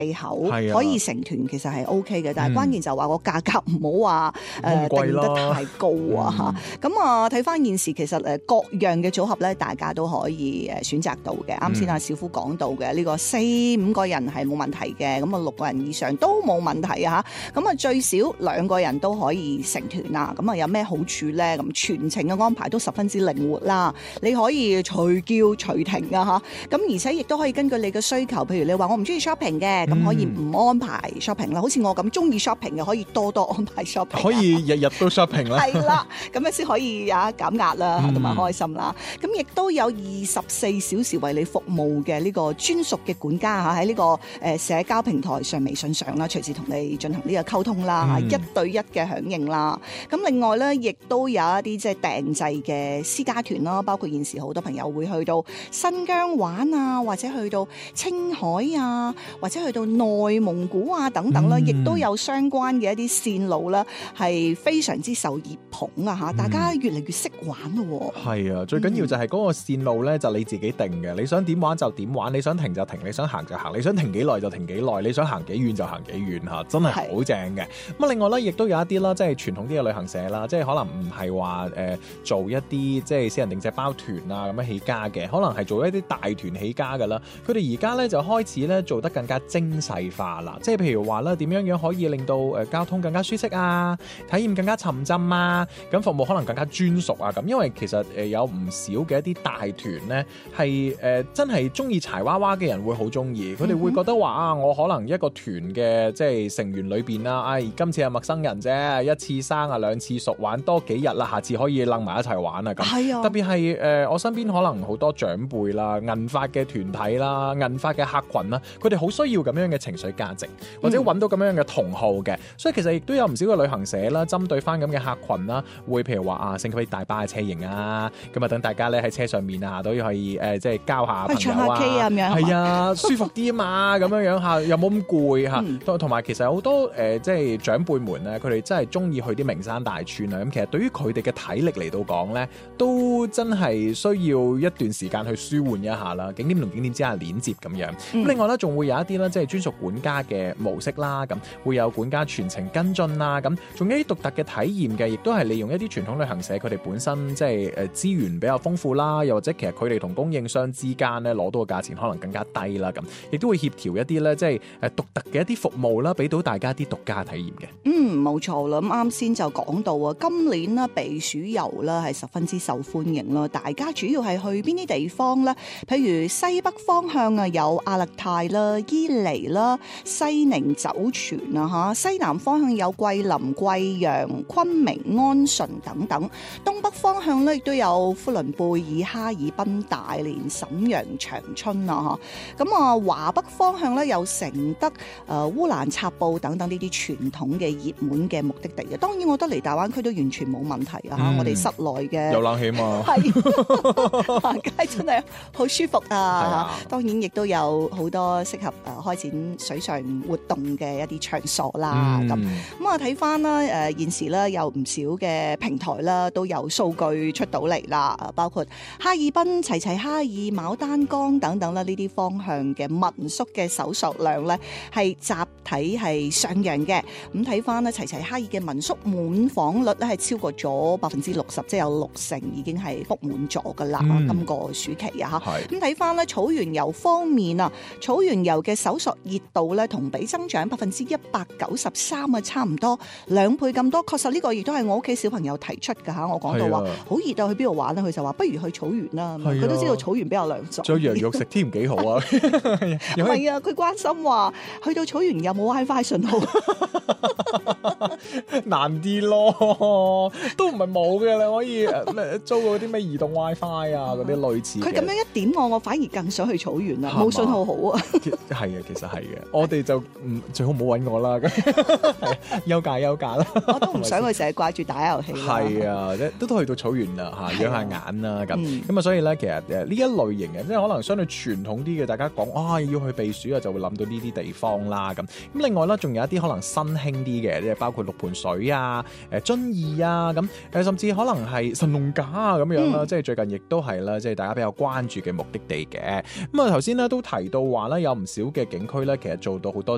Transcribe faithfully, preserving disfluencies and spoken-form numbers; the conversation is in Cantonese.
技巧可以成團其實係 O K 嘅，但係關鍵就話個價格唔好話誒定得太高啊嚇。咁啊睇翻現時其實誒各樣嘅組合咧，大家都可以誒選擇到嘅。啱先阿小夫講到嘅呢個四五個人係冇問題嘅，咁啊六個人以上都冇問題啊嚇。咁啊最少兩個人都可以成團啦。咁啊有咩好處咧？咁全程嘅安排都十分之靈活啦，你可以隨叫隨停啊嚇。咁而且亦都可以根據你嘅需求，譬如你話我唔中意 shopping 嘅。咁可以唔安排 shopping 啦，好似我咁中意 shopping 嘅，可以多多安排 shopping， 可以日日都 shopping 啦。 係啦，咁樣先可以啊減壓啦，同埋開心啦。咁亦都有二十四小時為你服務嘅呢個專屬嘅管家嚇，喺呢個誒社交平台上、微信上啦，隨時同你進行呢個溝通啦，嗯、一對一嘅響應啦。咁另外咧，亦都有一啲即係訂製嘅私家團啦，包括現時好多朋友會去到新疆玩啊，或者去到青海啊，或者去到內蒙古啊等等啦，亦、嗯、都有相關嘅一啲線路啦，係非常之受熱捧啊嚇！大家越嚟越識玩咯喎。係、 嗯、啊，最緊要就係嗰個線路咧，就你自己定嘅，你想點玩就點玩，你想停就停，你想行就行，你想停幾耐就停幾耐，你想行幾遠就行幾遠嚇，真係好正嘅。咁啊，另外咧，亦都有一啲啦，即係傳統啲嘅旅行社啦，即係可能唔係話誒做一啲即係私人定製包團啊咁樣起家嘅，可能係做一啲大團起家㗎啦。佢哋而家咧就開始咧做得更加精細化啦，即係譬如話咧點樣樣可以令到誒交通更加舒適啊，體驗更加沉浸啊，咁服務可能更加專屬啊咁。因為其實誒有唔少嘅一啲大團咧係誒真係中意柴娃娃嘅人會好中意，佢哋會覺得話啊，我可能一個團嘅即係成員裏邊啦，唉、哎、今次係陌生人啫，一次生啊兩次熟，玩多幾日啦，下次可以楞埋一齊玩啊咁。係啊，特別係誒我身邊可能好多長輩啦、銀髮嘅團體啦、銀髮嘅客群啦，佢哋好需要咁樣嘅情緒價值，或者揾到咁樣嘅同好嘅、嗯，所以其實亦都有唔少嘅旅行社啦，針對翻咁嘅客群啦，會譬如話啊升級大巴嘅車型啊，咁啊等大家咧喺車上面啊都可以誒、呃、即係交下朋友啊，唱下 K 啊咁樣，係啊舒服啲啊嘛，咁樣樣嚇又冇咁攰嚇，同埋其實好多誒、呃、即係長輩們咧，佢哋真係中意去啲名山大川啊，咁其實對於佢哋嘅體力嚟到講咧，都真係需要一段時間去舒緩一下啦，景點同景點之間連接咁樣。咁、嗯、另外咧仲會有一啲咧即係專屬管家嘅模式啦，咁會有管家全程跟進啦，咁仲有一啲獨特嘅體驗嘅，亦都係利用一啲傳統旅行社佢哋本身即係誒資源比較豐富啦，又或者其實佢哋同供應商之間咧攞到嘅價錢可能更加低啦，咁亦都會協調一啲咧即係誒獨特嘅一啲服務啦，俾到大家啲獨家體驗嘅。嗯， 冇錯啦。咁啱先就講到啊，今年啦避暑遊啦係十分之受歡迎啦，大家主要係去邊啲地方咧？譬如西北方向啊，有阿勒泰啦、伊犁啦、西寧酒泉啊嚇；西南方向有桂林、貴陽、昆明、安順等等；東北方向咧亦都有呼倫貝爾、哈爾濱、大連、瀋陽、長春啊嚇。咁啊，華北方向咧有承德、誒、呃、烏蘭察布等等呢啲傳統嘅熱門嘅目的地嘅。當然，我覺得嚟大灣區都完全冇問題啊嚇、嗯！我哋室內嘅有冷氣嘛， 係行街真係好舒服啊！啊當然亦都有好多適合誒開展水上活動嘅一啲場所啦。咁咁啊睇翻啦誒現時咧有唔少嘅平台啦都有數據出到嚟啦，包括哈爾濱、齊齊哈爾、牡丹江等等啦，呢啲方向嘅民宿嘅搜索量咧係集體係上揚嘅。咁睇翻咧齊齊哈爾嘅民宿滿房率咧係超過咗百分之六十，即係有六成已經係 book 滿咗噶啦。今個暑期啊嚇，咁睇翻咧草原遊方面啊，草原遊嘅搜索熱度咧同比增長百分之一百九十三啊，差唔多兩倍咁多。確實呢個亦都係我屋企小朋友提出㗎嚇。我講到話好熱啊，去邊度玩咧？佢就話不如去草原啦。佢都知道草原比較涼爽， 仲有羊肉食添，幾好啊！ 唔係啊，佢關心話去到草原有冇 WiFi 信號？ 難啲咯，都唔係冇嘅，你可以誒租嗰啲咩移動 WiFi 啊，嗰啲類似。佢咁樣一點我，我反而更想去草原啦，冇信號好啊。 係啊，其實係嘅，我哋就唔最好唔好揾我啦，休假休假啦。我都唔想佢成日掛住打遊戲。 係啊，都都去到草原啦嚇，養下眼啦咁。咁啊，所以咧其實誒呢一類型嘅，即係可能相對傳統啲嘅，大家講啊要去避暑啊，就會諗到呢啲地方啦咁。咁另外咧，仲有一啲可能新興啲嘅，即係包括六盤水啊、誒遵義啊咁，誒甚至可能係神農架啊咁樣啦，嗯、即係最近亦都係啦，即係大家比較關注嘅目的地嘅。咁啊頭先咧都提到話咧，有唔少嘅景區咧，其實做到好多